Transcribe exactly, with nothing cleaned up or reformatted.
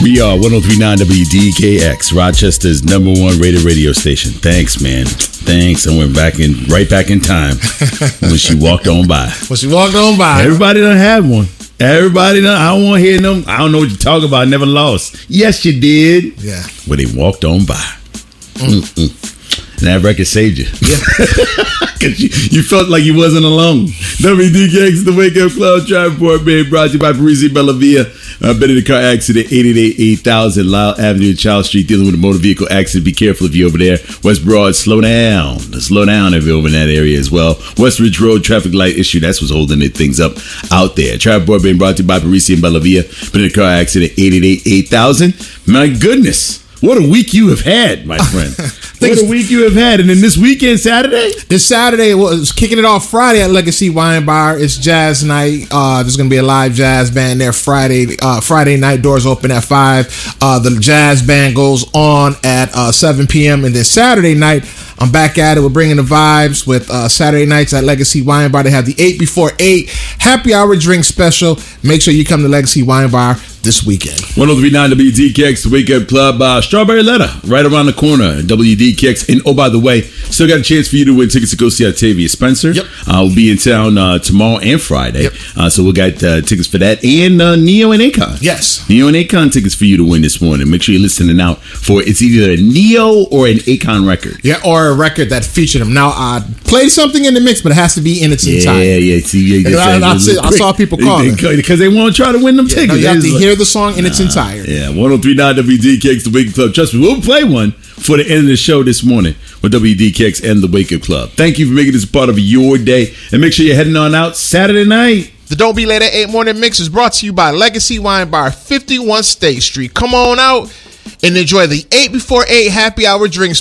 We are one oh three point nine W D K X, Rochester's number one rated radio station. Thanks, man. Thanks. I went back in, right back in time when she walked on by. When she walked on by. Everybody done had one. Everybody done. I don't want to hear them. I don't know what you're talking about. I never lost. Yes, you did. Yeah. When they walked on by. Mm. And that record saved you. Yeah. Because you, you felt like you wasn't alone. W D K X, the Wake Up Club, Tri-Port, being brought to you by Parisi Bellavia. Uh, been in a car accident, eight eight eight, eight thousand, Lyle Avenue and Child Street, dealing with a motor vehicle accident. Be careful if you're over there. West Broad, slow down. Slow down if you're over in that area as well. West Ridge Road, traffic light issue. That's what's holding it, things up out there. Tri-Port being brought to you by Parisi and Bellavia. Been in a car accident, eight eight eight, eight thousand. My goodness. What a week you have had, my friend. What a week you have had. And then this weekend, Saturday? This Saturday was kicking it off Friday at Legacy Wine Bar. It's jazz night. Uh, there's going to be a live jazz band there Friday. Uh, Friday night, doors open at five. Uh, the jazz band goes on at uh, seven p.m. And then Saturday night, I'm back at it. We're bringing the vibes with uh, Saturday nights at Legacy Wine Bar. They have the eight before eight happy hour drink special. Make sure you come to Legacy Wine Bar this weekend. one oh three point nine W D K X, the Wake Up Club, uh, Strawberry Letter, right around the corner, W D K X. And oh, by the way, still got a chance for you to win tickets to go see Octavia Spencer. Yep. Uh, we'll be in town uh, tomorrow and Friday. Yep. Uh, so we got uh, tickets for that. And uh, Neo and Akon. Yes. Neo and Akon tickets for you to win this morning. Make sure you're listening out for it's either a Neo or an Akon record. Yeah, or a record that featured him. Now, I played something in the mix, but it has to be in its Yeah, entirety. yeah. See, yeah, I, I, I, I saw people calling. Because they want to try to win them Yeah, tickets. no, you have to It's hear like- the song in its entirety. Yeah, one oh three point nine W D K X, the Wake Up Club. Trust me, we'll play one for the end of the show this morning with W D K X and the Wake Up Club. Thank you for making this a part of your day. And make sure you're heading on out Saturday night. The Don't Be Late at eight Morning Mix is brought to you by Legacy Wine Bar, fifty-one State Street. Come on out and enjoy the eight before eight happy hour drink